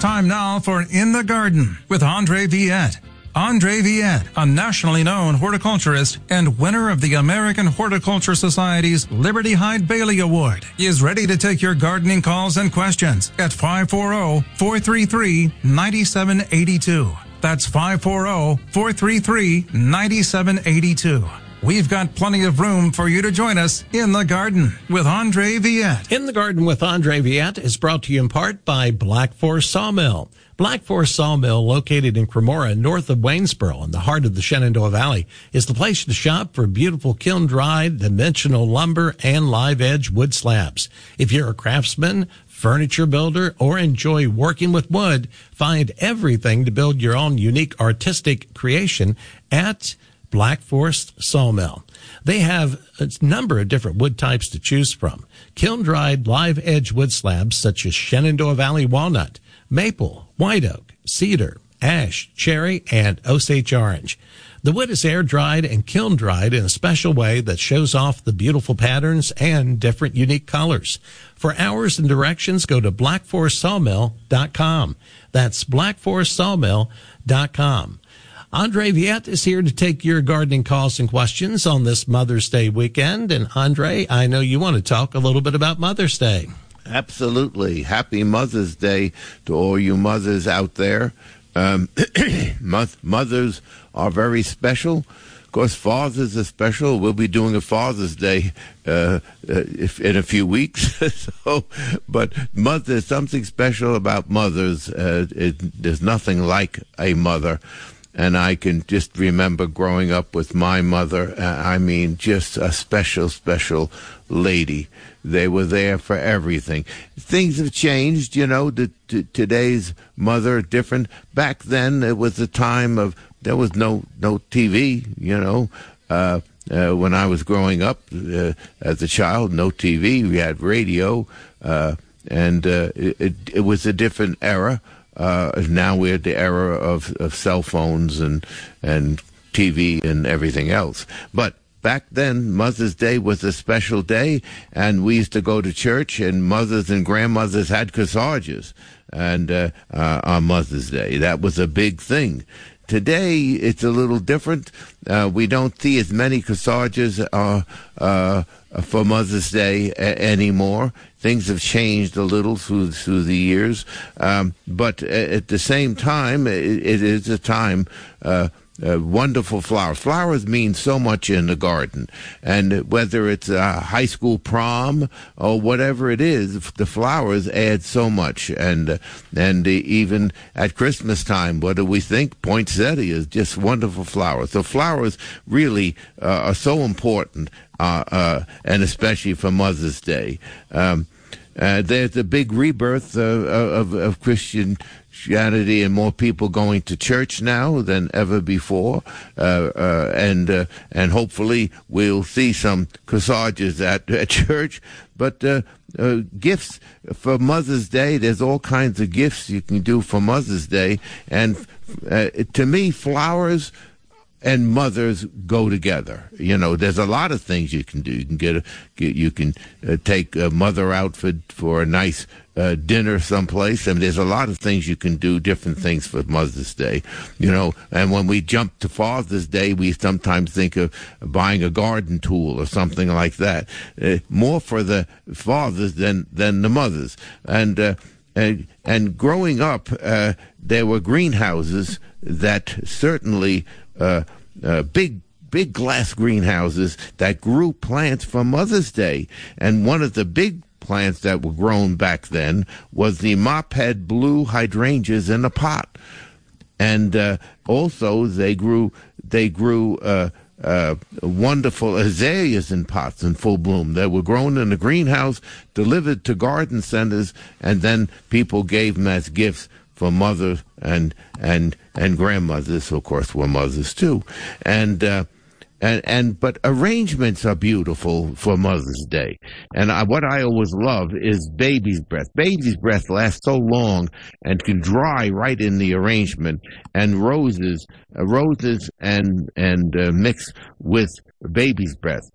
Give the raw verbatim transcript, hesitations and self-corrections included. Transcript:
time now for In the Garden with Andre Viette. Andre Viette, a nationally known horticulturist and winner of the American Horticulture Society's Liberty Hyde Bailey Award, is ready to take your gardening calls and questions at five four zero, four three three, nine seven eight two. That's five four zero, four three three, nine seven eight two. We've got plenty of room for you to join us in the garden with Andre Viette. In the Garden with Andre Viette is brought to you in part by Black Forest Sawmill. Black Forest Sawmill, located in Cremora, north of Waynesboro, in the heart of the Shenandoah Valley, is the place to shop for beautiful kiln-dried, dimensional lumber, and live-edge wood slabs. If you're a craftsman, furniture builder, or enjoy working with wood, find everything to build your own unique artistic creation at Black Forest Sawmill. They have a number of different wood types to choose from. Kiln-dried live-edge wood slabs such as Shenandoah Valley walnut, maple, white oak, cedar, ash, cherry, and Osage orange. The wood is air-dried and kiln-dried in a special way that shows off the beautiful patterns and different unique colors. For hours and directions, go to black forest sawmill dot com. That's black forest sawmill dot com. Andre Viette is here to take your gardening calls and questions on this Mother's Day weekend. And Andre, I know you want to talk a little bit about Mother's Day. Absolutely. Happy Mother's Day to all you mothers out there. Um, mothers are very special. Of course, fathers are special. We'll be doing a Father's Day uh, uh, if, in a few weeks. so, but mother, there's something special about mothers. Uh, it, there's nothing like a mother. And I can just remember growing up with my mother. Uh, I mean, just a special, special lady. They were there for everything. Things have changed, you know. The, t- today's mother different. Back then, it was a time of there was no no T V, you know. Uh, uh, when I was growing up uh, as a child, no T V. We had radio, uh, and uh, it, it, it was a different era. Uh, now we're at the era of, of cell phones and and T V and everything else. But back then, Mother's Day was a special day, and we used to go to church, and mothers and grandmothers had corsages and uh, uh, on Mother's Day. That was a big thing. Today, it's a little different. Uh, we don't see as many corsages uh, uh, for Mother's Day a- anymore. Things have changed a little through through the years, um, but at the same time, it, it is a time. Uh, Uh, wonderful flowers. Flowers mean so much in the garden, and whether it's a high school prom or whatever it is, the flowers add so much. And uh, and uh, even at Christmas time, what do we think? Poinsettia is just wonderful flowers. So flowers really uh, are so important, uh, uh, and especially for Mother's Day. Um, uh, there's a big rebirth uh, of, of Christian Christianity and more people going to church now than ever before, uh, uh, and uh, and hopefully we'll see some corsages at, at church. But uh, uh, gifts for Mother's Day, there's all kinds of gifts you can do for Mother's Day, and uh, to me, flowers and mothers go together. You know, there's a lot of things you can do. You can get, a, get you can uh, take a mother out for for a nice uh, dinner someplace. I mean, there's a lot of things you can do, different things for Mother's Day. You know, and when we jump to Father's Day, we sometimes think of buying a garden tool or something like that. Uh, more for the fathers than than the mothers. And uh, and and growing up, uh, there were greenhouses that certainly. Uh, uh, big, big glass greenhouses that grew plants for Mother's Day. And one of the big plants that were grown back then was the mophead blue hydrangeas in a pot. And uh, also they grew, they grew uh, uh, wonderful azaleas in pots in full bloom. They were grown in a greenhouse, delivered to garden centers, and then people gave them as gifts for mothers and and and grandmothers, who of course were mothers too, and uh, and and but arrangements are beautiful for Mother's Day. And I, what I always love is baby's breath. Baby's breath lasts so long and can dry right in the arrangement. And roses, uh, roses and and uh, mixed with baby's breath